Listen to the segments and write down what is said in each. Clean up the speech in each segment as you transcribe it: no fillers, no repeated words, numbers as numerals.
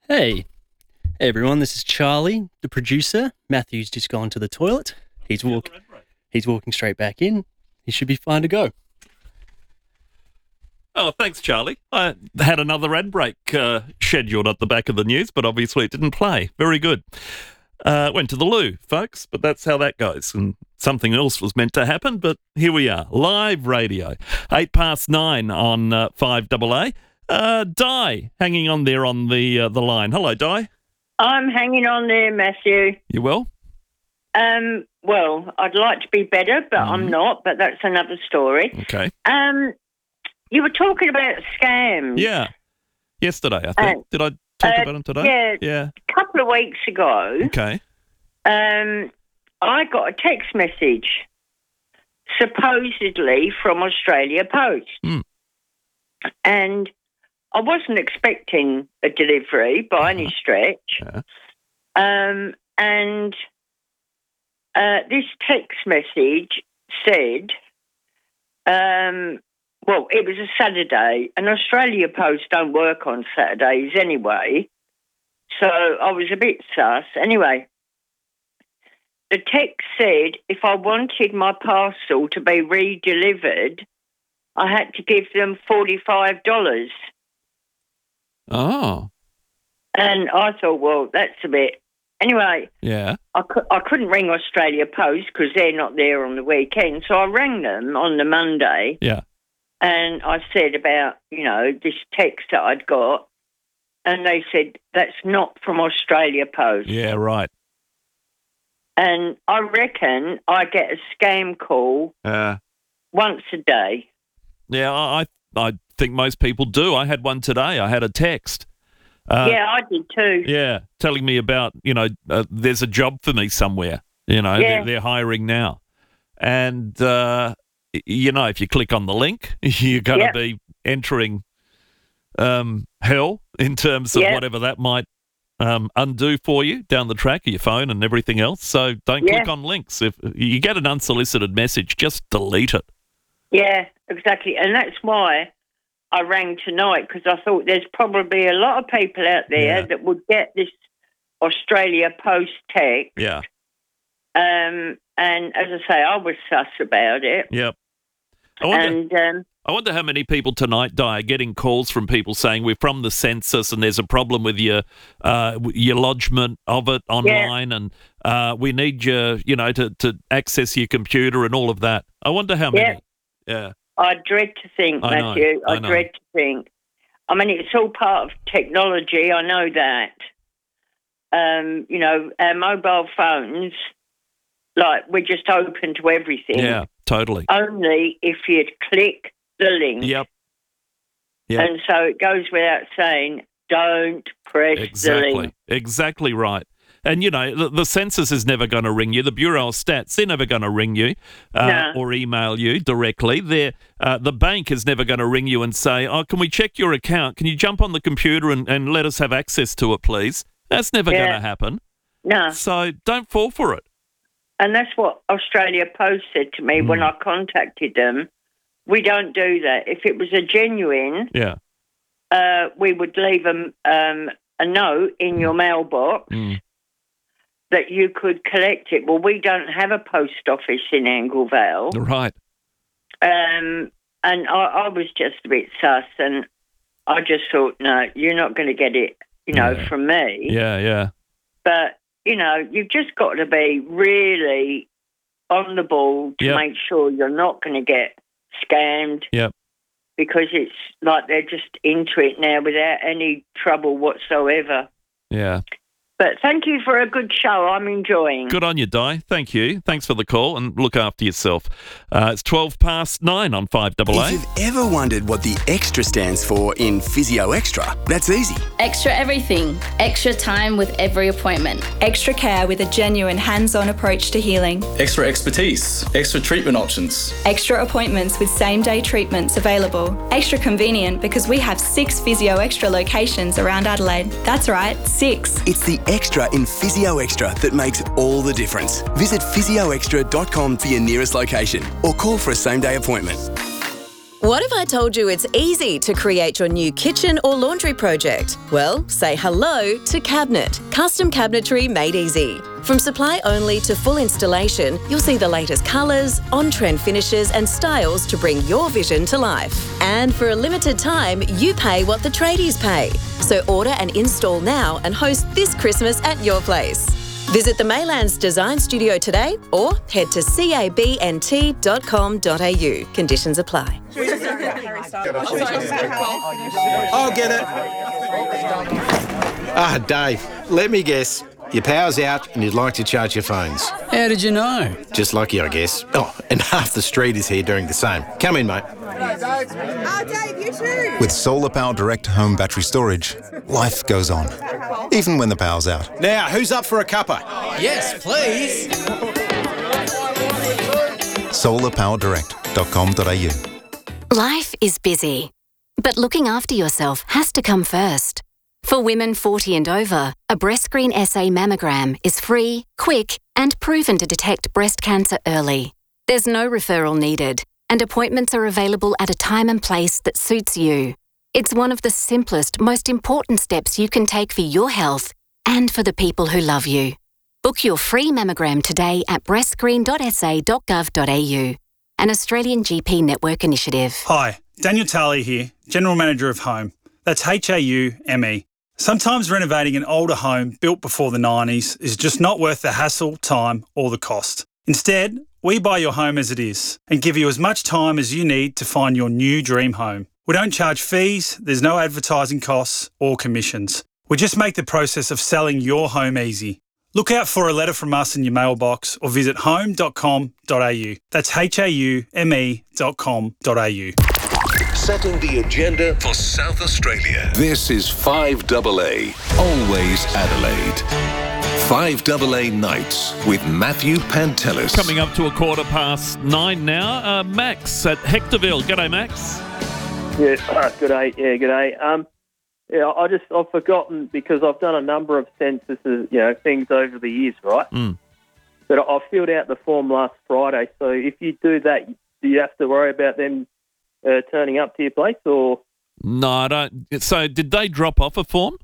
Hey, everyone, this is Charlie, the producer. Matthew's just gone to the toilet. He's walking straight back in. He should be fine to go. Oh, thanks, Charlie. I had another ad break scheduled at the back of the news, but obviously it didn't play. Very good. Went to the loo, folks, but that's how that goes. And something else was meant to happen, but here we are. Live radio. 9:08 on 5AA. Di, hanging on there on the line. Hello, Di. I'm hanging on there, Matthew. You well? Well, I'd like to be better, but I'm not, but that's another story. Okay. You were talking about scams. Yeah. Yesterday, I think. Did I talk about them today? Yeah. A couple of weeks ago, Okay. I got a text message, supposedly from Australia Post. And I wasn't expecting a delivery by any stretch. Yeah. And this text message said, well, it was a Saturday, and Australia Post don't work on Saturdays anyway, so I was a bit sus. Anyway, the text said if I wanted my parcel to be re-delivered, I had to give them $45. Oh. And I thought, well, that's a bit... Anyway, Yeah. I couldn't ring Australia Post because they're not there on the weekend, so I rang them on the Monday. Yeah. And I said about, this text that I'd got, and they said, that's not from Australia Post. Yeah, right. And I reckon I get a scam call once a day. Yeah, I think most people do. I had one today. I had a text. Yeah, I did too. Yeah, telling me about, there's a job for me somewhere. They're hiring now. And, if you click on the link, you're going to be entering hell in terms of whatever that might undo for you down the track of your phone and everything else. So don't click on links. If you get an unsolicited message, just delete it. Yeah, exactly. And that's why I rang tonight, because I thought there's probably a lot of people out there that would get this Australia Post text. Yeah. And as I say, I was sus about it. Yep. I wonder how many people tonight, Di, are getting calls from people saying we're from the census and there's a problem with your lodgement of it online and we need you, to access your computer and all of that. I wonder how many. Yeah. I dread to think, Matthew. I dread to think. I mean, it's all part of technology. I know that. Our mobile phones, we're just open to everything. Yeah, totally. Only if you'd click the link. Yep. And so it goes without saying, don't press the link. Exactly right. And, the census is never going to ring you. The Bureau of Stats, they're never going to ring you or email you directly. The bank is never going to ring you and say, oh, can we check your account? Can you jump on the computer and let us have access to it, please? That's never going to happen. No. So don't fall for it. And that's what Australia Post said to me when I contacted them. We don't do that. If it was a genuine, we would leave them a note in your mailbox that you could collect it. Well, we don't have a post office in Angle Vale. Right. And I was just a bit sus, and I just thought, no, you're not going to get it, from me. Yeah. But, you've just got to be really on the ball to make sure you're not going to get scammed. Yep. Because it's like they're just into it now without any trouble whatsoever. Yeah. But thank you for a good show. I'm enjoying. Good on you, Di. Thank you. Thanks for the call and look after yourself. It's 9:12 on 5AA. If you've ever wondered what the extra stands for in Physio Extra, that's easy. Extra everything. Extra time with every appointment. Extra care with a genuine hands-on approach to healing. Extra expertise. Extra treatment options. Extra appointments with same-day treatments available. Extra convenient because we have 6 Physio Extra locations around Adelaide. That's right, 6. It's the extra in Physio Extra that makes all the difference. Visit physioextra.com for your nearest location or call for a same-day appointment. What if I told you it's easy to create your new kitchen or laundry project? Well, say hello to Cabinet, custom cabinetry made easy. From supply only to full installation, you'll see the latest colours, on-trend finishes and styles to bring your vision to life. And for a limited time, you pay what the tradies pay. So order and install now and host this Christmas at your place. Visit the Maylands Design Studio today or head to cabnt.com.au. Conditions apply. I'll get it. Dave, let me guess. Your power's out and you'd like to charge your phones. How did you know? Just lucky, I guess. Oh, and half the street is here doing the same. Come in, mate. Dave, you too. With Solar Power Direct home battery storage, life goes on, even when the power's out. Now, who's up for a cuppa? Yes, please. solarpowerdirect.com.au. Life is busy, but looking after yourself has to come first. For women 40 and over, a BreastScreen SA mammogram is free, quick, and proven to detect breast cancer early. There's no referral needed, and appointments are available at a time and place that suits you. It's one of the simplest, most important steps you can take for your health and for the people who love you. Book your free mammogram today at breastscreen.sa.gov.au, an Australian GP network initiative. Hi, Daniel Talley here, General Manager of Home. That's HAUME. Sometimes renovating an older home built before the 90s is just not worth the hassle, time or the cost. Instead, we buy your home as it is and give you as much time as you need to find your new dream home. We don't charge fees, there's no advertising costs or commissions. We just make the process of selling your home easy. Look out for a letter from us in your mailbox or visit home.com.au. That's HAUME.com.au. Setting the agenda for South Australia. This is 5AA, always Adelaide. 5AA Nights with Matthew Pantelis. Coming up to 9:15 now. Max at Hectorville. G'day, Max. Yeah, g'day. Yeah, g'day. I've forgotten because I've done a number of censuses, things over the years, right? But I filled out the form last Friday. So if you do that, do you have to worry about them turning up to your place, or? No, I don't. So did they drop off a form?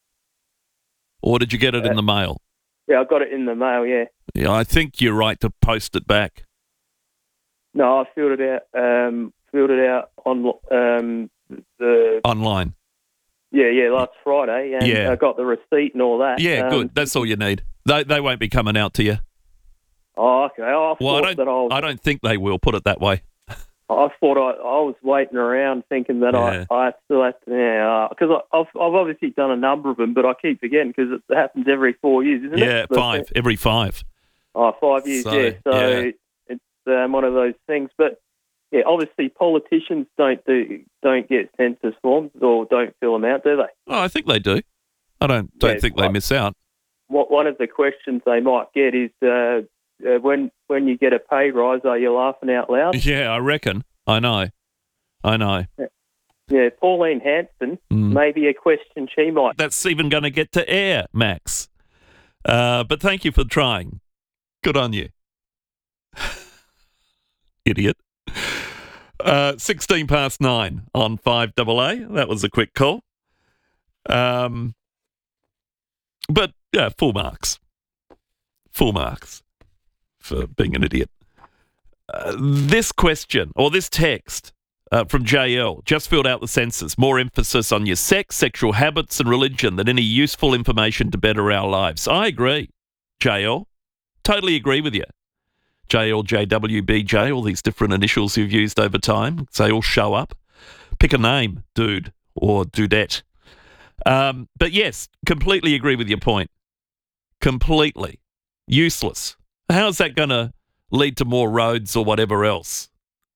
Or did you get it in the mail? Yeah, I got it in the mail, yeah. Yeah, I think you're right to post it back. No, I filled it out on the... Online? Yeah, last Friday, and I got the receipt and all that. Yeah, good. That's all you need. They won't be coming out to you. Oh, okay. I don't think they will, put it that way. I thought I was waiting around thinking that I still have to, because I've obviously done a number of them, but I keep forgetting because it happens every 4 years, isn't it? Yeah, every 5. Oh, 5 years, So it's one of those things. But yeah, obviously politicians don't get census forms or don't fill them out, do they? Oh, I think they do. I don't think they miss out. One of the questions they might get is when you get a pay rise, are you laughing out loud? Yeah, I reckon. I know. Yeah, Pauline Hanson, maybe a question she might. That's even going to get to air, Max. But thank you for trying. Good on you. Idiot. 9:16 on 5AA. That was a quick call. But, yeah, full marks. Full marks for being an idiot. This question, or this text from JL, just filled out the census. More emphasis on your sex, sexual habits and religion than any useful information to better our lives. I agree, JL. Totally agree with you. JL, JW, BJ, all these different initials you've used over time. They all show up. Pick a name, dude or dudette. But yes, completely agree with your point. Completely. Useless. How's that going to lead to more roads or whatever else?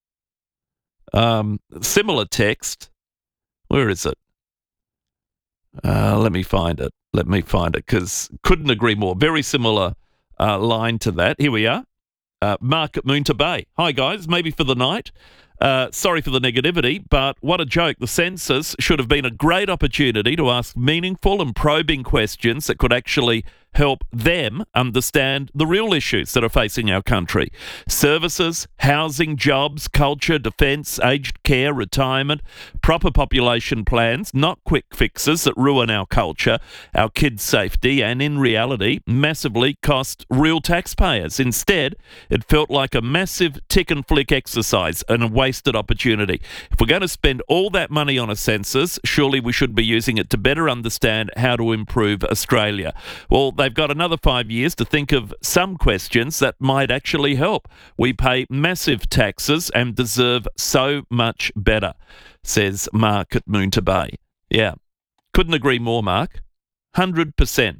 Similar text. Where is it? Let me find it because couldn't agree more. Very similar line to that. Here we are. Mark at Moonta Bay. Hi, guys. Maybe for the night. Sorry for the negativity, but what a joke. The census should have been a great opportunity to ask meaningful and probing questions that could actually help them understand the real issues that are facing our country. Services, housing, jobs, culture, defence, aged care, retirement, proper population plans, not quick fixes that ruin our culture, our kids' safety, and in reality, massively cost real taxpayers. Instead, it felt like a massive tick and flick exercise and a wasted opportunity. If we're going to spend all that money on a census, surely we should be using it to better understand how to improve Australia. Well, they've got another 5 years to think of some questions that might actually help. We pay massive taxes and deserve so much better, says Mark at Moonta Bay. Yeah, couldn't agree more, Mark. 100%.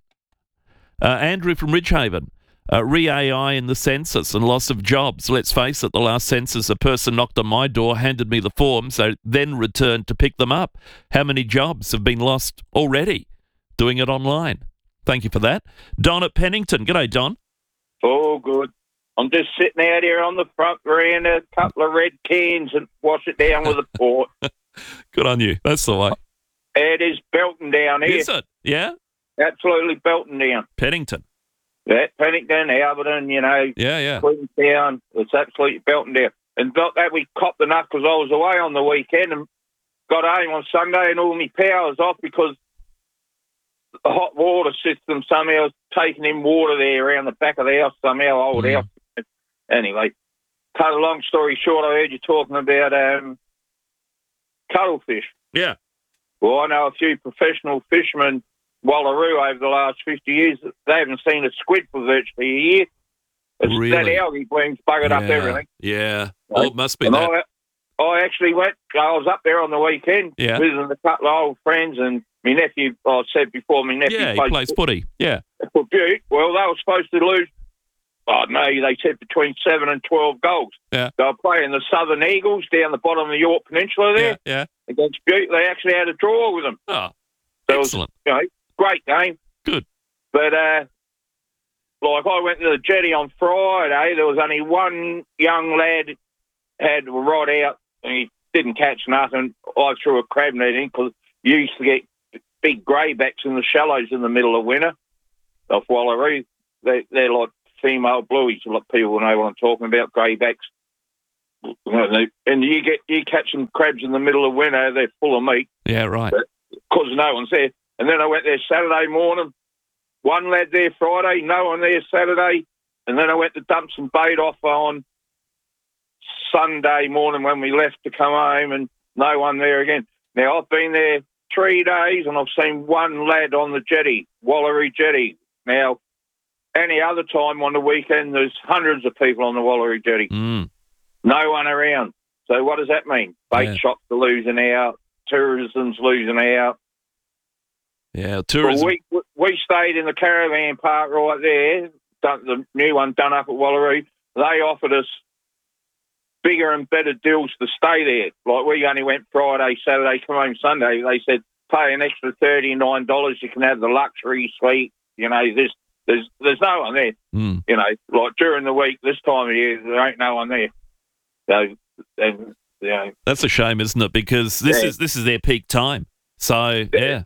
Andrew from Ridgehaven. Re-AI in the census and loss of jobs. Let's face it, the last census, a person knocked on my door, handed me the forms, I then returned to pick them up. How many jobs have been lost already doing it online? Thank you for that. Don at Pennington. G'day, Don. Oh, good. I'm just sitting out here on the front, reading a couple of red cans and wash it down with a port. Good on you. That's the way. It is belting down here. Is it? Yeah? Absolutely belting down. Pennington. Yeah, Pennington, Alberton, Yeah. Queenstown, it's absolutely belting down. And got that, we copped enough because I was away on the weekend and got home on Sunday and all my power's off because the hot water system somehow was taking in water there around the back of the house somehow, old house. Anyway, cut a long story short, I heard you talking about cuttlefish. Yeah. Well, I know a few professional fishermen, Wallaroo, over the last 50 years, they haven't seen a squid for virtually a year. It's Really? that algae bloom's buggered up everything. Yeah. Well, it must be And that. I actually went, I was up there on the weekend visiting a couple of old friends and my nephew, I said before, my nephew Yeah, he plays footy. Yeah. for Butte. Well, they were supposed to lose, they said between 7 and 12 goals. Yeah. They were playing the Southern Eagles down the bottom of the York Peninsula there. Yeah. Against Butte. They actually had a draw with them. Oh, so excellent. It was, great game. Good. But, I went to the jetty on Friday. There was only one young lad had a rod out and he didn't catch nothing. I threw a crab net in because you used to get big greybacks in the shallows in the middle of winter off Wallaroo. They're like female blueies. A lot of people know what I'm talking about, greybacks. And you catch some crabs in the middle of winter, they're full of meat. Yeah, right. Because no one's there. And then I went there Saturday morning. One lad there Friday, no one there Saturday. And then I went to dump some bait off on Sunday morning when we left to come home and no one there again. Now, I've been there 3 days and I've seen one lad on the jetty, Wallaroo jetty. Now, any other time on the weekend, there's hundreds of people on the Wallaroo jetty. No one around. So what does that mean? Bait shops are losing out. Tourism's losing out. Yeah, tourism. Well, we stayed in the caravan park right there, the new one done up at Wallaroo. They offered us bigger and better deals to stay there. Like we only went Friday, Saturday, come home Sunday. They said pay an extra $39. You can have the luxury suite. There's no one there. Like during the week, this time of year, there ain't no one there. So, that's a shame, isn't it? Because this is their peak time. So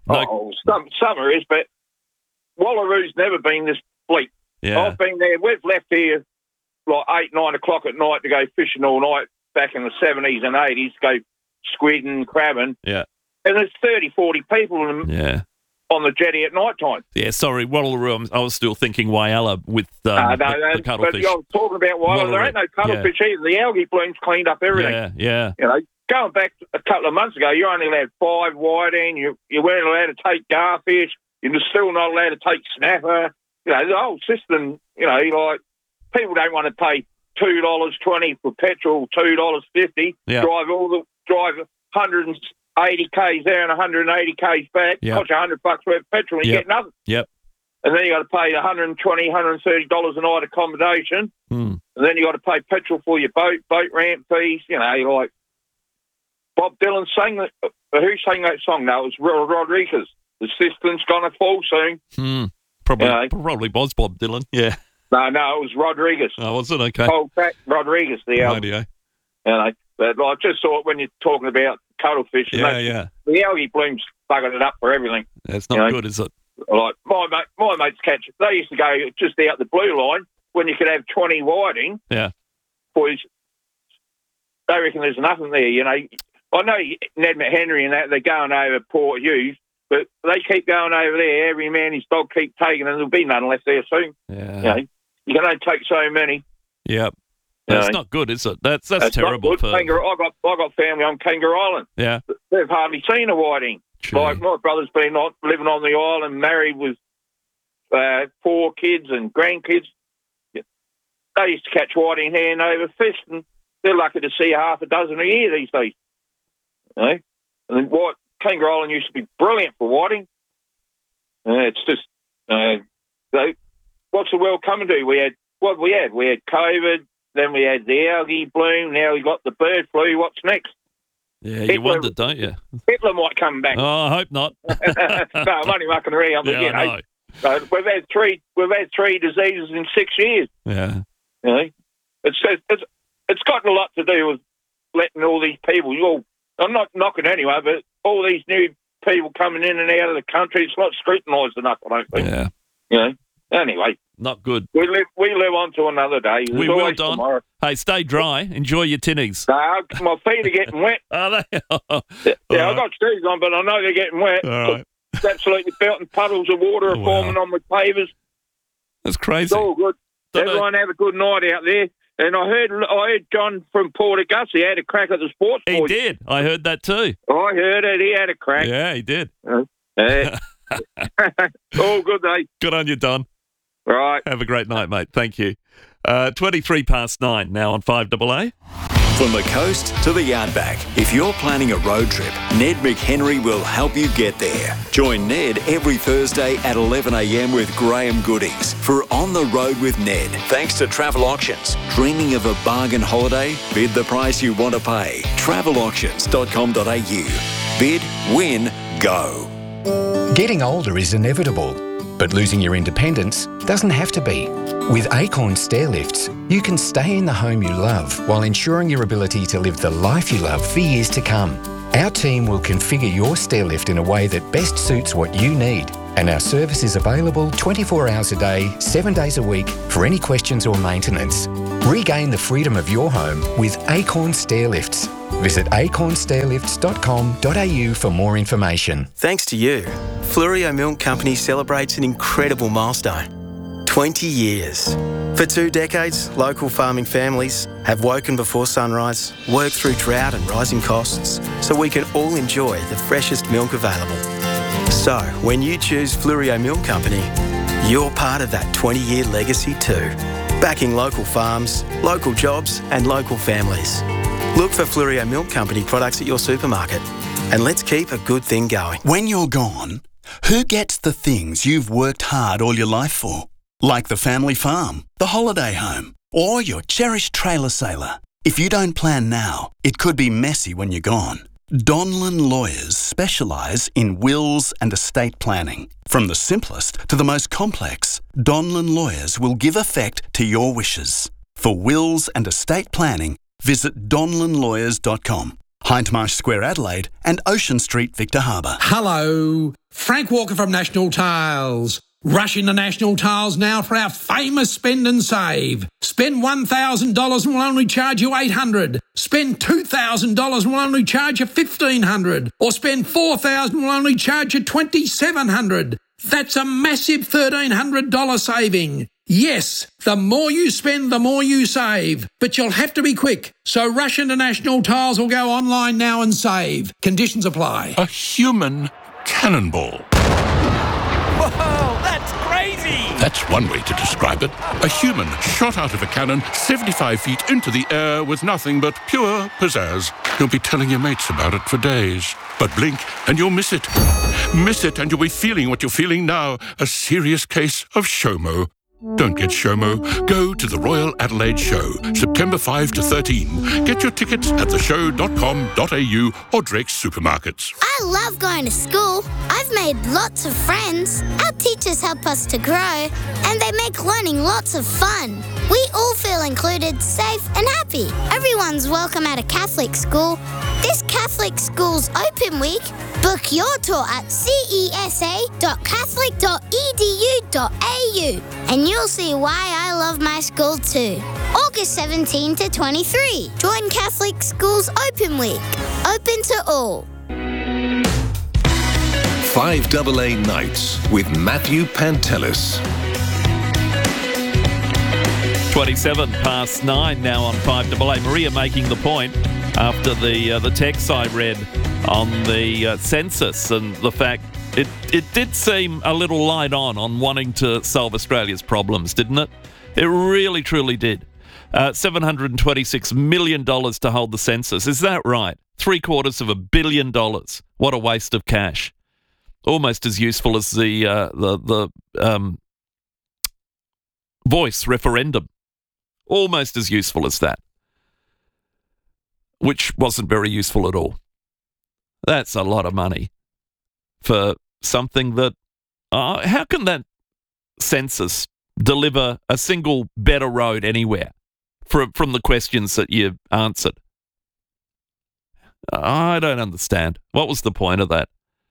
Summer is, but Wallaroo's never been this bleak. Yeah. I've been there. We've left here like 8, 9 o'clock at night to go fishing all night back in the 70s and 80s, go squidding, crabbing. Yeah. And there's 30, 40 people on the jetty at night time. Yeah, sorry, Wallaroo. I was still thinking Whyalla with the cuttlefish. But I was talking about Whyalla. There ain't no cuttlefish either. The algae blooms cleaned up everything. Yeah. Going back a couple of months ago, you only allowed 5 whiting. You weren't allowed to take garfish. You're still not allowed to take snapper. The whole system, like people don't want to pay $2.20 for petrol, $2.50. Yeah. Drive 180 k's there and 180 k's back. Yep. Cost you $100 worth of petrol and you get nothing. Yep. And then you got to pay $120, $130 a night accommodation. And then you got to pay petrol for your boat ramp fees. Like Bob Dylan sang that. Who sang that song? No, it was Rodriguez. The system's gonna fall soon. Probably was Bob Dylan. Yeah. No, it was Rodriguez. Oh, was it? Okay. Old fat Rodriguez, the album. Radio. But I just thought when you're talking about cuttlefish, the algae blooms buggered it up for everything. That's not good, is it? Like my mates catch. They used to go just out the blue line when you could have 20 whiting. Yeah. Boys, they reckon there's nothing there. You know, I know Ned McHenry and that they're going over Port Hughes, but they keep going over there. Every man his dog keep taking, and there'll be none left there soon. Yeah. You know, you can only take so many. Yep. That's not good, is it? That's terrible. I got family on Kangaroo Island. Yeah. They've hardly seen a whiting. True. Like my brother's been living on the island, married with 4 kids and grandkids. They used to catch whiting hand over fist, and they're lucky to see half a dozen a year these days. You know? And Kangaroo Island used to be brilliant for whiting. It's just, what's the world coming to? We had COVID, then we had the algae bloom, now we got the bird flu. What's next? Yeah, you wonder, don't you? Hitler might come back. Oh, I hope not. No, I'm only mucking around. But, yeah, I know. We've had three diseases in 6 years. Yeah. You know? It's got a lot to do with letting all these people, I'm not knocking anyone, but all these new people coming in and out of the country, it's not scrutinised enough, I don't think. Yeah. You know? Anyway. Not good. We live on to another day. We will, Don. Tomorrow. Hey, stay dry. Enjoy your tinnies. No, my feet are getting wet. Are they? Yeah, I've got shoes on, but I know they're getting wet. All right. It's absolutely belting puddles of water are forming on my pavers. That's crazy. It's all good. Everyone have a good night out there. And I heard John from Port Augusta had a crack at the sports boys. He did. I heard that too. I heard it. He had a crack. Yeah, he did. All good, mate. Good on you, Don. Right. Have a great night, mate. Thank you. 9:23 now on 5AA. From the coast to the outback, if you're planning a road trip, Ned McHenry will help you get there. Join Ned every Thursday at 11 a.m. with Graham Goodings for On the Road with Ned. Thanks to Travel Auctions. Dreaming of a bargain holiday? Bid the price you want to pay. Travelauctions.com.au. Bid, win, go. Getting older is inevitable, but losing your independence doesn't have to be. With Acorn Stairlifts, you can stay in the home you love while ensuring your ability to live the life you love for years to come. Our team will configure your stairlift in a way that best suits what you need, and our service is available 24 hours a day, 7 days a week for any questions or maintenance. Regain the freedom of your home with Acorn Stairlifts. Visit acornstairlifts.com.au for more information. Thanks to you, Flurio Milk Company celebrates an incredible milestone. 20 years. For 2 decades, local farming families have woken before sunrise, worked through drought and rising costs, so we can all enjoy the freshest milk available. So, when you choose Flurio Milk Company, you're part of that 20-year legacy too. Backing local farms, local jobs and local families. Look for Flurio Milk Company products at your supermarket, and let's keep a good thing going. When you're gone, who gets the things you've worked hard all your life for? Like the family farm, the holiday home, or your cherished trailer sailor. If you don't plan now, it could be messy when you're gone. Donlan Lawyers specialise in wills and estate planning. From the simplest to the most complex, Donlan Lawyers will give effect to your wishes. For wills and estate planning, visit donlanlawyers.com. Hindmarsh Square, Adelaide, and Ocean Street, Victor Harbour. Hello, Frank Walker from National Tiles. Rush into National Tiles now for our famous spend and save. Spend $1,000 and we'll only charge you $800. Spend $2,000 and we'll only charge you $1,500. Or spend $4,000 and we'll only charge you $2,700. That's a massive $1,300 saving. Yes, the more you spend, the more you save. But you'll have to be quick. So rush into National Tiles or go online now and save. Conditions apply. A human cannonball. Whoa, that's crazy! That's one way to describe it. A human shot out of a cannon 75 feet into the air with nothing but pure pizzazz. You'll be telling your mates about it for days. But blink and you'll miss it. Miss it and you'll be feeling what you're feeling now. A serious case of SHOMO. Don't get SHOMO. Go to the Royal Adelaide Show, September 5 to 13. Get your tickets at theshow.com.au or Drake's Supermarkets. I love going to school. I've We've made lots of friends. Our teachers help us to grow, and they make learning lots of fun. We all feel included, safe and happy. Everyone's welcome at a Catholic school. This Catholic Schools Open Week, book your tour at cesa.catholic.edu.au and you'll see why I love my school too. August 17 to 23. Join Catholic Schools Open Week. Open to all. 5AA Nights with Matthew Pantelis. 9:27 now on 5AA. Maria making the point after the text I read on the census and the fact it did seem a little light on wanting to solve Australia's problems, didn't it? It really, truly did. $726 million to hold the census. Is that right? $726 million. What a waste of cash. Almost as useful as the voice referendum. Almost as useful as that. Which wasn't very useful at all. That's a lot of money for something that... how can that census deliver a single better road anywhere from the questions that you answered? I don't understand. What was the point of that?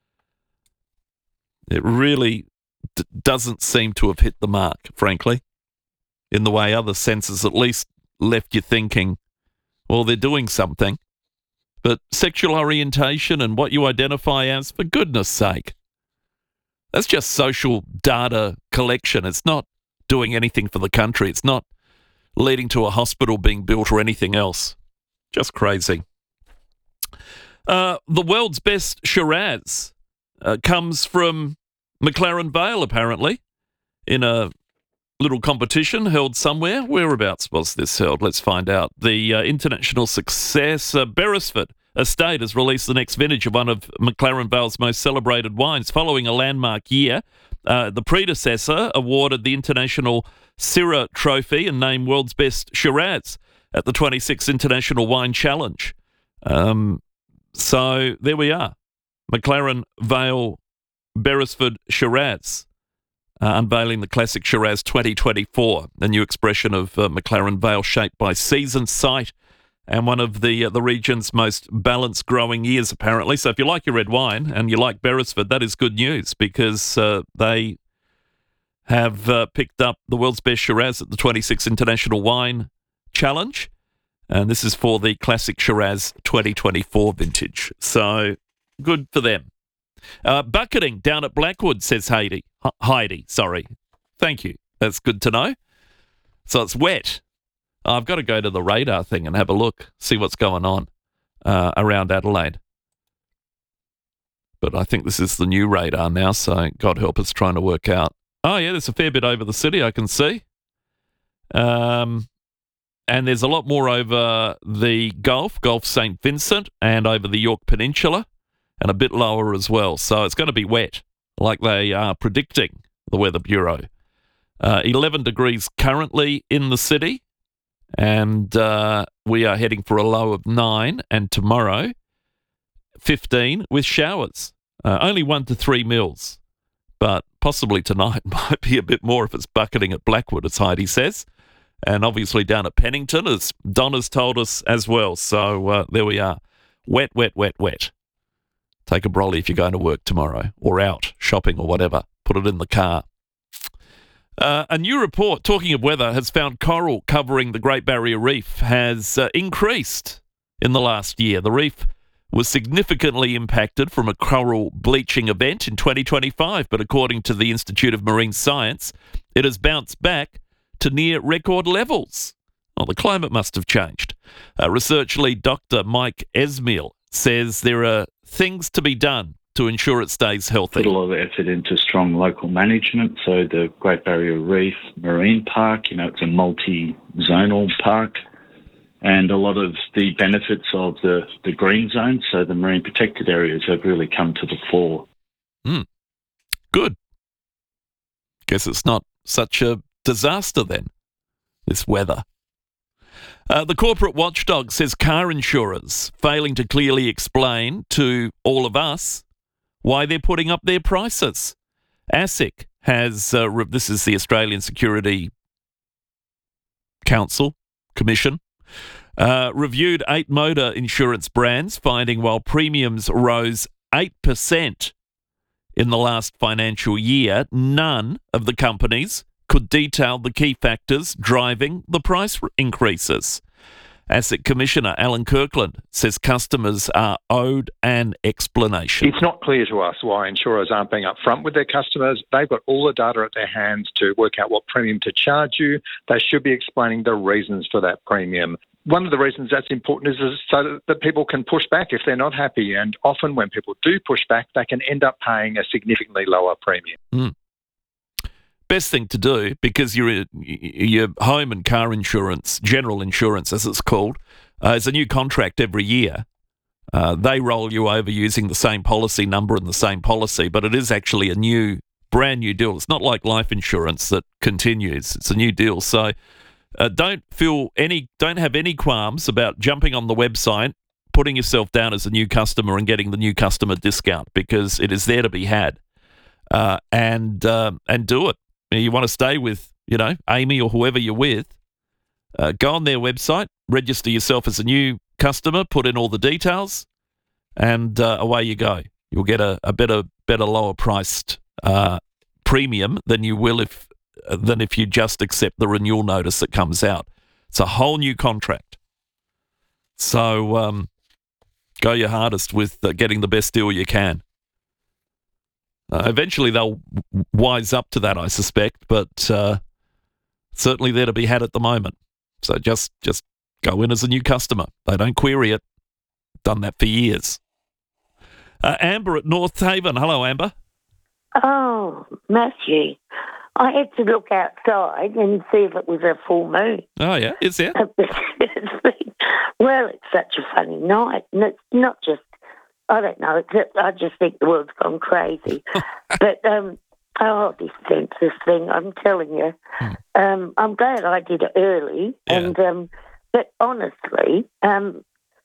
It really doesn't seem to have hit the mark, frankly, in the way other censuses at least left you thinking, well, they're doing something. But sexual orientation and what you identify as, for goodness sake, that's just social data collection. It's not doing anything for the country. It's not leading to a hospital being built or anything else. Just crazy. The world's best Shiraz comes from McLaren Vale, apparently, in a little competition held somewhere. Whereabouts was this held? Let's find out. The international success, Beresford Estate, has released the next vintage of one of McLaren Vale's most celebrated wines. Following a landmark year, the predecessor awarded the International Syrah Trophy and named World's Best Shiraz at the 26th International Wine Challenge. So there we are. McLaren Vale Beresford Shiraz. Unveiling the classic Shiraz 2024, a new expression of McLaren Vale shaped by season, site, and one of the region's most balanced growing years, apparently. So if you like your red wine and you like Beresford, that is good news because they have picked up the world's best Shiraz at the 26th International Wine Challenge, and this is for the classic Shiraz 2024 vintage. So good for them. Bucketing down at Blackwood, says Heidi. Sorry. Thank you. That's good to know. So it's wet. I've got to go to the radar thing and have a look, see what's going on around Adelaide. But I think this is the new radar now, so God help us trying to work out. Oh, yeah, there's a fair bit over the city, I can see. And there's a lot more over the Gulf St. Vincent, and over the York Peninsula, and a bit lower as well. So it's going to be wet, like they are predicting, the Weather Bureau. 11 degrees currently in the city, and we are heading for a low of 9, and tomorrow, 15 with showers. Only 1 to 3 mils, but possibly tonight might be a bit more if it's bucketing at Blackwood, as Heidi says, and obviously down at Pennington, as Donna's told us as well. So there we are. Wet, wet, wet, wet. Take a brolly if you're going to work tomorrow, or out shopping or whatever. Put it in the car. A new report, talking of weather, has found coral covering the Great Barrier Reef has increased in the last year. The reef was significantly impacted from a coral bleaching event in 2025, but according to the Institute of Marine Science, it has bounced back to near record levels. Well, the climate must have changed. Research lead Dr. Mike Esmiel says there are things to be done to ensure it stays healthy. Put a lot of effort into strong local management. So the Great Barrier Reef Marine Park, it's a multi-zonal park, and a lot of the benefits of the green zone, so the marine protected areas, have really come to the fore. Good. Guess it's not such a disaster then, this weather. The corporate watchdog says car insurers failing to clearly explain to all of us why they're putting up their prices. ASIC has, this is the Australian Security Commission, reviewed 8 motor insurance brands, finding while premiums rose 8% in the last financial year, none of the companies could detail the key factors driving the price increases. ASIC Commissioner Alan Kirkland says customers are owed an explanation. It's not clear to us why insurers aren't being upfront with their customers. They've got all the data at their hands to work out what premium to charge you. They should be explaining the reasons for that premium. One of the reasons that's important is so that people can push back if they're not happy. And often when people do push back, they can end up paying a significantly lower premium. Best thing to do, because your home and car insurance, general insurance as it's called, is a new contract every year. They roll you over using the same policy number and the same policy, but it is actually a brand new deal. It's not like life insurance that continues. It's a new deal. So don't have any qualms about jumping on the website, putting yourself down as a new customer and getting the new customer discount, because it is there to be had. And do it. You want to stay with, Amy or whoever you're with, go on their website, register yourself as a new customer, put in all the details, and away you go. You'll get a better lower priced premium than you will if you just accept the renewal notice that comes out. It's a whole new contract. So go your hardest with getting the best deal you can. Eventually they'll wise up to that, I suspect, but certainly there to be had at the moment. So just go in as a new customer. They don't query it. Done that for years. Amber at North Haven. Hello, Amber. Oh, Matthew, I had to look outside and see if it was a full moon. Oh, yeah? Is there? Well, it's such a funny night, and it's not just, I don't know, I just think the world's gone crazy. But, this census thing, I'm telling you, I'm glad I did it early. Yeah. And but honestly, the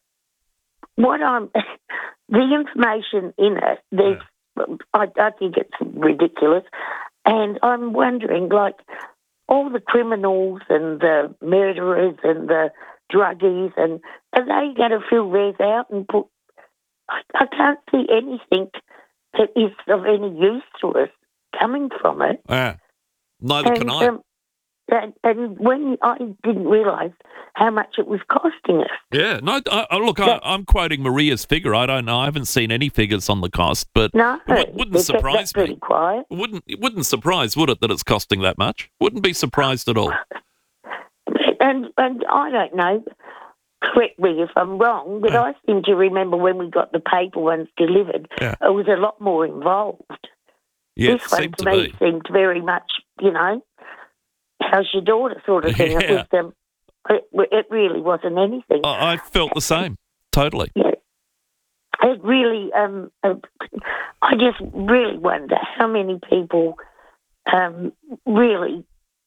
information in it, I think it's ridiculous. And I'm wondering, like, all the criminals and the murderers and the druggies, and are they going to fill theirs out and put... I can't see anything that is of any use to us coming from it. Neither can I. And when I didn't realise how much it was costing us. Yeah, no. I'm quoting Maria's figure. I don't know. I haven't seen any figures on the cost, but it wouldn't surprise me. Quiet. It wouldn't surprise, would it, that it's costing that much? Wouldn't be surprised at all. And I don't know. Correct me if I'm wrong, but I seem to remember when we got the paper ones delivered, it was a lot more involved. Yeah, this one to me seemed very much, how's your daughter sort of thing. Yeah. It really wasn't anything. I felt the same, totally. Yeah. It really, I just really wonder how many people really...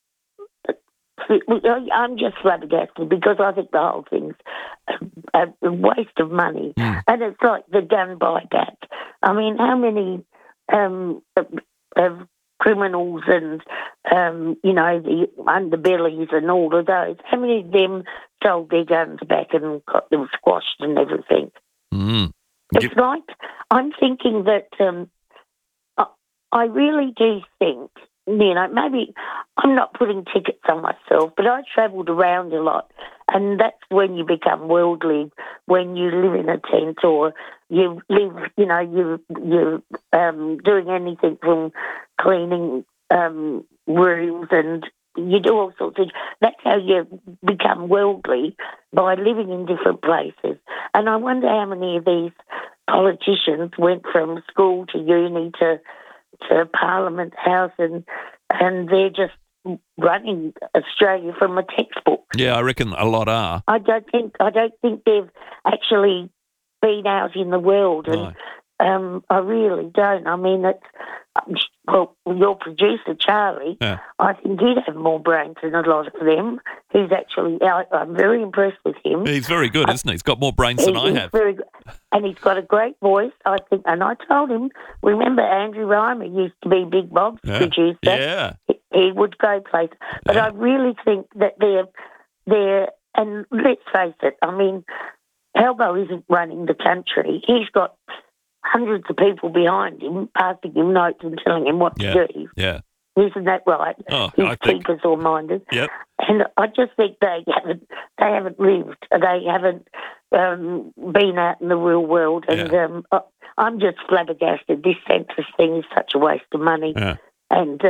I'm just flabbergasted because I think the whole thing's a waste of money. And it's like the gun buyback. I mean, how many criminals and, the underbellies and all of those, how many of them sold their guns back and got them squashed and everything? It's like, I'm thinking that I really do think, maybe I'm not putting tickets on myself, but I travelled around a lot, and that's when you become worldly, when you live in a tent or you live, you're doing anything from cleaning rooms, and you do all sorts of... That's how you become worldly, by living in different places. And I wonder how many of these politicians went from school to uni to Parliament House, and they're just running Australia from a textbook. Yeah, I reckon a lot are. I don't think they've actually been out in the world, and I really don't. I mean, well, your producer, Charlie, I think he'd have more brains than a lot of them. He's actually, I'm very impressed with him. He's very good, isn't he? He's got more brains than I have. Very good. And he's got a great voice, I think. And I told him, remember Andrew Reimer used to be Big Bob's producer? Yeah. He would go places. But I really think that they're, and let's face it, I mean, Albo isn't running the country. He's got hundreds of people behind him, passing him notes and telling him what to do. Yeah. Isn't that right? His keepers or minders. Yep. And I just think they haven't lived. They haven't been out in the real world. And I'm just flabbergasted. This census thing is such a waste of money. Yeah. And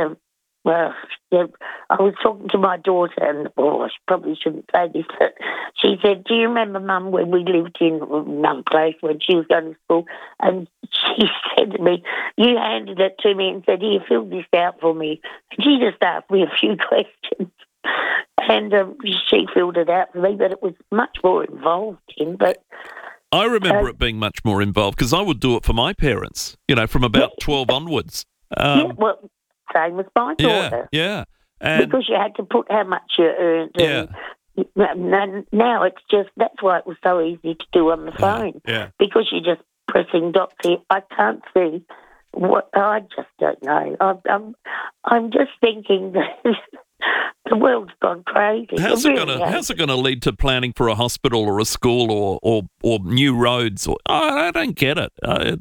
I was talking to my daughter, and I probably shouldn't say this, but she said, "Do you remember, Mum, when we lived in Mum Place when she was going to school?" And she said to me, "You handed it to me and said, 'Here, fill this out for me.'" And she just asked me a few questions, and she filled it out for me, but it was much more involved in. But I remember it being much more involved because I would do it for my parents, from about 12 onwards. Well, same as my daughter. Yeah. And because you had to put how much you earned. And now it's just, that's why it was so easy to do on the phone. Yeah. Because you're just pressing dots here. I can't see what, I just don't know. I'm just thinking that the world's gone crazy. How's it going to lead to planning for a hospital or a school or new roads? I don't get it.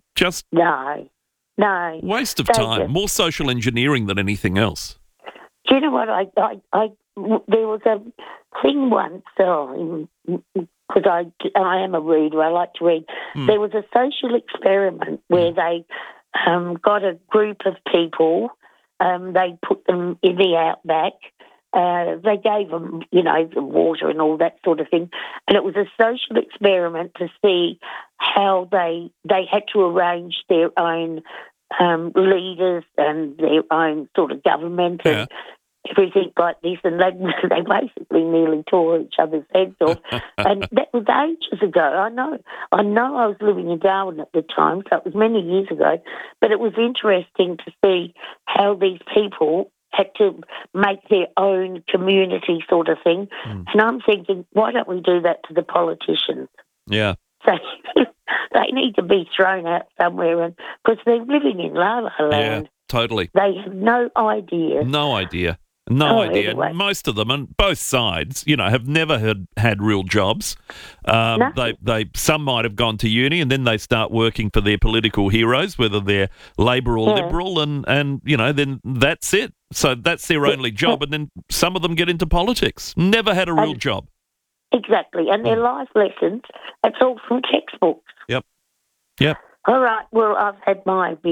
No. Waste of time. More social engineering than anything else. Do you know what? There was a thing once, because I am a reader, I like to read. There was a social experiment where they got a group of people, they put them in the outback, they gave them, the water and all that sort of thing, and it was a social experiment to see how they had to arrange their own leaders and their own sort of government and everything like this, and they basically nearly tore each other's heads off. And that was ages ago. I know I was living in Darwin at the time, so it was many years ago, but it was interesting to see how these people had to make their own community sort of thing. And I'm thinking, why don't we do that to the politicians? Yeah. So they need to be thrown out somewhere, because they're living in La La Land. Yeah, totally. They have no idea. No idea. Anyway. Most of them, and both sides, have never had real jobs. No. Some might have gone to uni, and then they start working for their political heroes, whether they're Labor or Liberal, and then that's it. So that's their only job, and then some of them get into politics. Never had a real job. Exactly, and their life lessons, it's all from textbooks. Yep. All right, well, I've had my big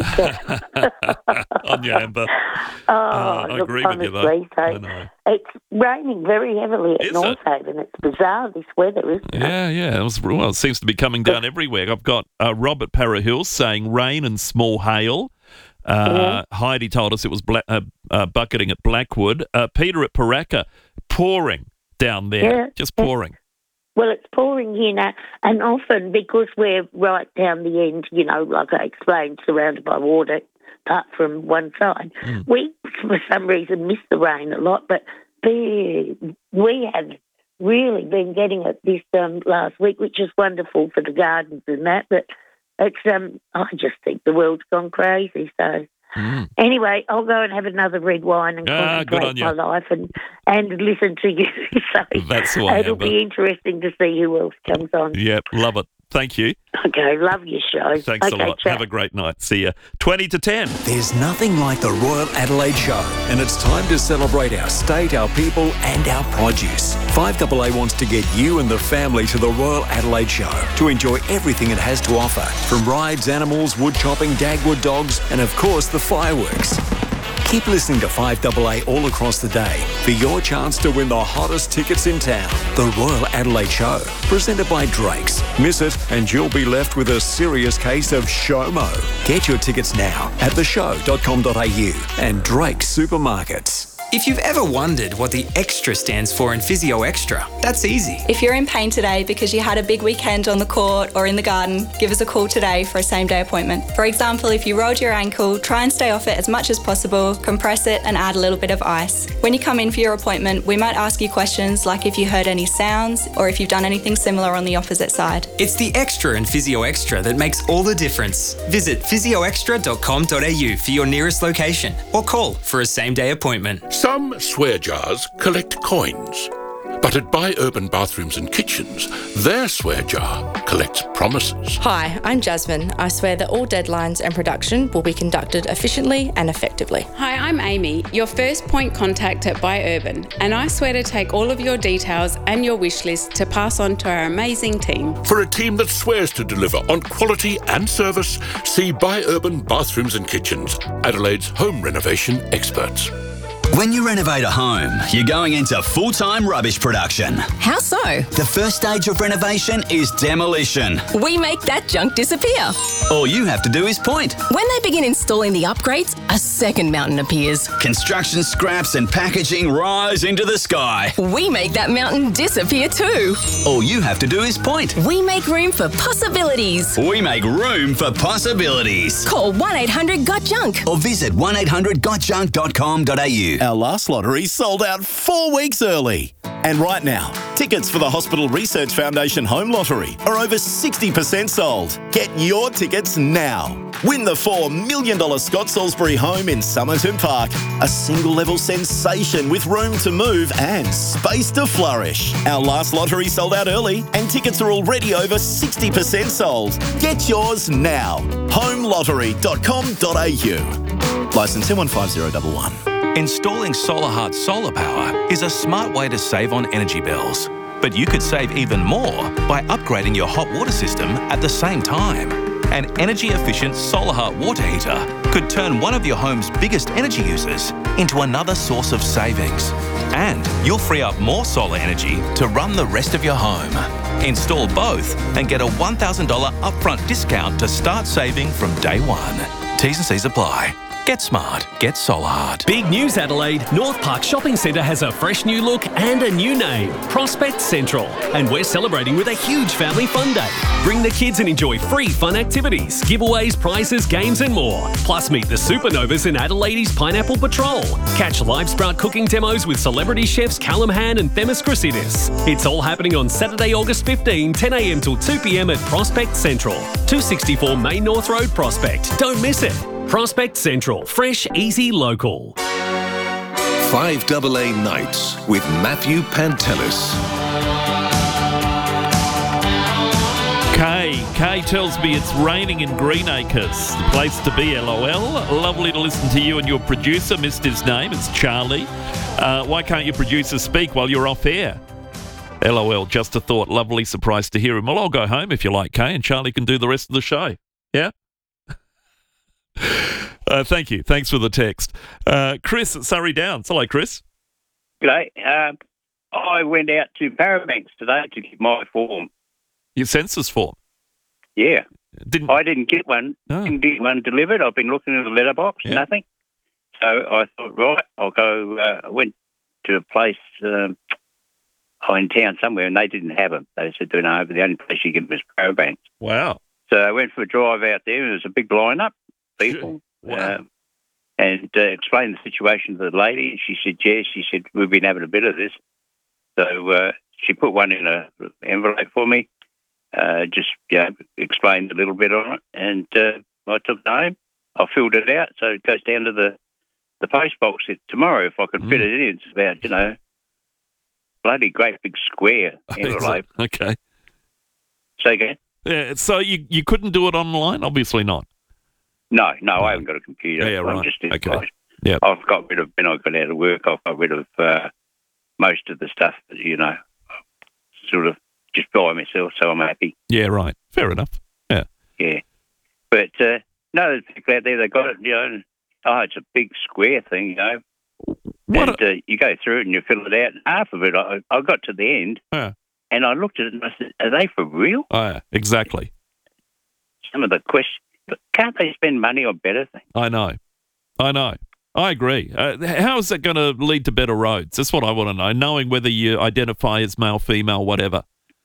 on you, Amber. I agree with you, though. So it's raining very heavily at North Haven. It's bizarre, this weather, isn't it? Yeah. It seems to be coming down everywhere. I've got Robert Para Hills saying rain and small hail. Heidi told us it was bucketing at Blackwood. Peter at Paraka, pouring down there, just pouring. Well, it's pouring here now, and often because we're right down the end, like I explained, surrounded by water, apart from one side, we, for some reason, miss the rain a lot, but we have really been getting it this last week, which is wonderful for the gardens and that, but it's I just think the world's gone crazy, so... Anyway, I'll go and have another red wine and contemplate my life and listen to you. So that's why it'll be interesting to see who else comes on. Yep, love it. Thank you. Okay, love your show. Thanks a lot. Have a great night. See you. 20 to 10. There's nothing like the Royal Adelaide Show, and it's time to celebrate our state, our people, and our produce. 5AA wants to get you and the family to the Royal Adelaide Show to enjoy everything it has to offer, from rides, animals, wood chopping, Dagwood dogs, and of course the fireworks. Keep listening to 5AA all across the day for your chance to win the hottest tickets in town. The Royal Adelaide Show, presented by Drake's. Miss it and you'll be left with a serious case of SHOMO. Get your tickets now at theshow.com.au and Drake's Supermarkets. If you've ever wondered what the extra stands for in Physio Extra, that's easy. If you're in pain today because you had a big weekend on the court or in the garden, give us a call today for a same-day appointment. For example, if you rolled your ankle, try and stay off it as much as possible, compress it and add a little bit of ice. When you come in for your appointment, we might ask you questions like if you heard any sounds or if you've done anything similar on the opposite side. It's the extra in Physio Extra that makes all the difference. Visit physioextra.com.au for your nearest location or call for a same-day appointment. Some swear jars collect coins. But at Buy Urban Bathrooms and Kitchens, their swear jar collects promises. Hi, I'm Jasmine. I swear that all deadlines and production will be conducted efficiently and effectively. Hi, I'm Amy, your first point contact at Buy Urban, and I swear to take all of your details and your wish list to pass on to our amazing team. For a team that swears to deliver on quality and service, see Buy Urban Bathrooms and Kitchens, Adelaide's home renovation experts. When you renovate a home, you're going into full-time rubbish production. How so? The first stage of renovation is demolition. We make that junk disappear. All you have to do is point. When they begin installing the upgrades, a second mountain appears. Construction scraps and packaging rise into the sky. We make that mountain disappear too. All you have to do is point. We make room for possibilities. We make room for possibilities. Call 1-800-GOT-JUNK or visit 1800gotjunk.com.au. Our last lottery sold out 4 weeks early. And right now, tickets for the Hospital Research Foundation Home Lottery are over 60% sold. Get your tickets now. Win the $4 million Scott Salisbury home in Somerton Park. A single-level sensation with room to move and space to flourish. Our last lottery sold out early and tickets are already over 60% sold. Get yours now. homelottery.com.au. Licence M150111. Installing SolarHeart solar power is a smart way to save on energy bills. But you could save even more by upgrading your hot water system at the same time. An energy-efficient SolarHeart water heater could turn one of your home's biggest energy users into another source of savings. And you'll free up more solar energy to run the rest of your home. Install both and get a $1,000 upfront discount to start saving from day one. T's and C's apply. Get smart. Get SolarHeart. Big news, Adelaide. North Park Shopping Centre has a fresh new look and a new name, Prospect Central. And we're celebrating with a huge family fun day. Bring the kids and enjoy free fun activities, giveaways, prizes, games and more. Plus meet the Supernovas in Adelaide's Pineapple Patrol. Catch live sprout cooking demos with celebrity chefs Callum Han and Themis Chrysidis. It's all happening on Saturday, August 15, 10am till 2pm at Prospect Central. 264 Main North Road, Prospect. Don't miss it. Prospect Central. Fresh, easy, local. 5AA Nights with Matthew Pantelis. Kay tells me it's raining in Greenacres. The place to be, LOL. Lovely to listen to you and your producer. Missed his name. It's Charlie. Why can't your producer speak while you're off air? LOL. Just a thought. Lovely surprise to hear him. Well, I'll go home if you like, Kay, and Charlie can do the rest of the show. Yeah? Thank you. Thanks for the text. Chris at Surrey Downs. Hello, Chris. G'day. I went out to Parabanks today to get my form. Your census form? Yeah. I didn't get one. Oh. Didn't get one delivered. I've been looking in the letterbox, nothing. So I thought, right, I'll go. I went to a place in town somewhere, and they didn't have them. They said, no, the only place you get them is Parabanks. Wow. So I went for a drive out there, and there was a big lineup. People and explained the situation to the lady. And she said, yes. She said, we've been having a bit of this. So she put one in an envelope for me, just explained a little bit on it. And I took it home. I filled it out. So it goes down to the post box tomorrow if I could fit it in. It's about, bloody great big square envelope. Okay. So again? Yeah, so you couldn't do it online? Obviously not. No, I haven't got a computer. Yeah, right. I'm just okay. Yeah. I've got rid of, when I got out of work, I've got rid of most of the stuff that, sort of just by myself, so I'm happy. Yeah, right. Fair enough. Yeah. Yeah. But, no, there's people out there, they got it, it's a big square thing, you go through it and you fill it out, and half of it, I got to the end, and I looked at it and I said, are they for real? Oh, yeah, exactly. Some of the questions. But can't they spend money on better things? I know. I I agree. How is that going to lead to better roads? That's what I want to know, knowing whether you identify as male, female, whatever.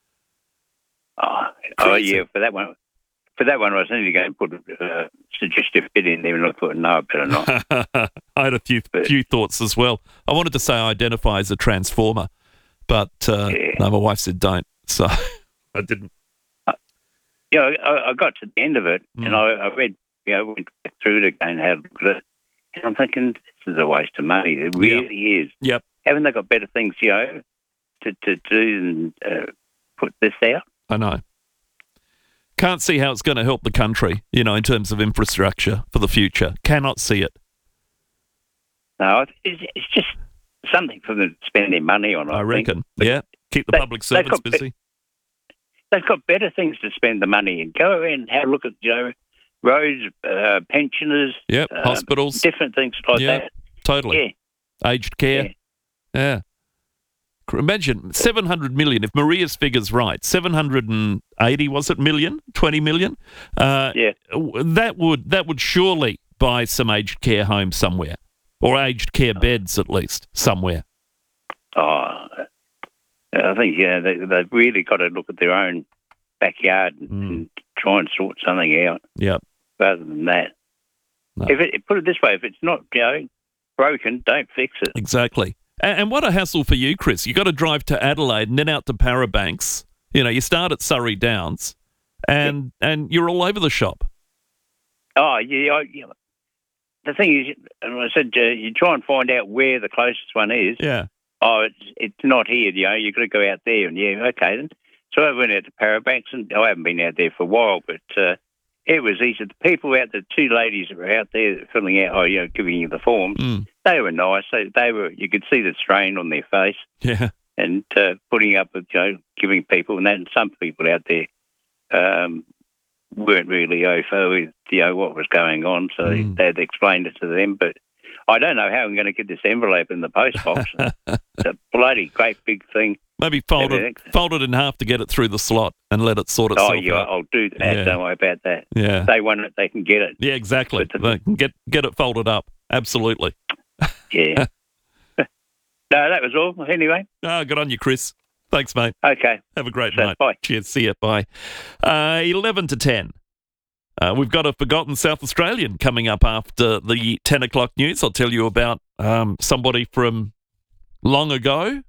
Oh yeah, for that one, I was only going to put a suggestive bit in there, and I thought, no, I better not. I had a few thoughts as well. I wanted to say identify as a transformer, but no, my wife said don't, so I didn't. I got to the end of it, and I read, went back through it again, had a look at it, and I'm thinking, this is a waste of money. It really is. Yep. Haven't they got better things, to do than put this out? I know. Can't see how it's going to help the country, in terms of infrastructure for the future. Cannot see it. No, it's just something for them to spend their money on, I reckon. Yeah, keep the public servants busy. They've got better things to spend the money in. Go around and have a look at, roads, pensioners. Yep, hospitals. Different things like that. Totally. Yeah. Aged care. Yeah. Imagine 700 million, if Maria's figure's right, 780, was it, million? 20 million? That would surely buy some aged care homes somewhere, or aged care beds at least, somewhere. Oh, I think, they've really got to look at their own backyard and try and sort something out. Yep. Rather than that. No. Put it this way, if it's not, broken, don't fix it. Exactly. And what a hassle for you, Chris. You got to drive to Adelaide and then out to Parabanks. You start at Surrey Downs and you're all over the shop. Oh, yeah. The thing is, I said, you try and find out where the closest one is. Yeah. Oh, it's not here, you've got to go out there. And, okay then. So I went out to Parabanks, and I haven't been out there for a while, but it was easy. The people out there, 2 ladies that were out there filling out, giving you the forms, they were nice. You could see the strain on their face. Yeah. And putting up with, giving people, and then some people out there weren't really au fait with, what was going on, so they'd explained it to them. But I don't know how I'm going to get this envelope in the post box. It's a bloody great big thing. Maybe fold it in half to get it through the slot and let it sort itself out. I'll do that. Yeah. Don't worry about that. Yeah. If they want it, they can get it. Yeah, exactly. They can get it folded up. Absolutely. Yeah. No, that was all. Anyway. Good on you, Chris. Thanks, mate. Okay. Have a great night. Bye. Cheers. See you. Bye. 11 to 10. We've got a forgotten South Australian coming up after the 10 o'clock news. I'll tell you about somebody from long ago.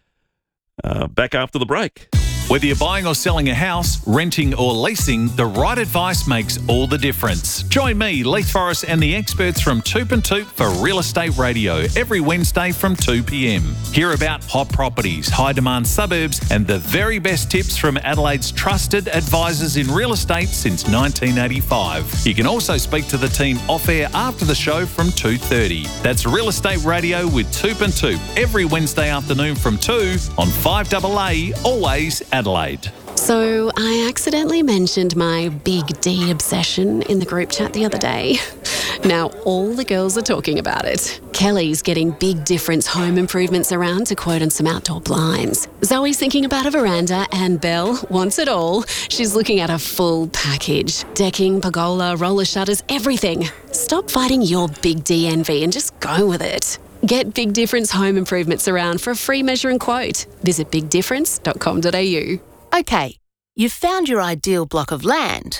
Back after the break. Whether you're buying or selling a house, renting or leasing, the right advice makes all the difference. Join me, Leith Forrest, and the experts from Toop and Toop for Real Estate Radio every Wednesday from 2 p.m. Hear about hot properties, high-demand suburbs, and the very best tips from Adelaide's trusted advisors in real estate since 1985. You can also speak to the team off-air after the show from 2:30. That's Real Estate Radio with Toop and Toop every Wednesday afternoon from 2 on 5AA, always Adelaide. So I accidentally mentioned my Big D obsession in the group chat the other day. Now all the girls are talking about it. Kelly's getting Big Difference home improvements around to quote on some outdoor blinds. Zoe's thinking about a veranda, and Belle wants it all. She's looking at a full package. Decking, pergola, roller shutters, everything. Stop fighting your Big D envy and just go with it. Get Big Difference home improvements around for a free measure and quote. Visit bigdifference.com.au. Okay, you've found your ideal block of land,